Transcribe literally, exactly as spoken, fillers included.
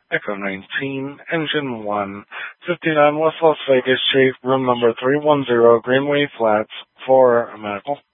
Echo nineteen, Engine one, fifty-nine West Las Vegas Street, room number three one zero, Greenway Flats, for a medical.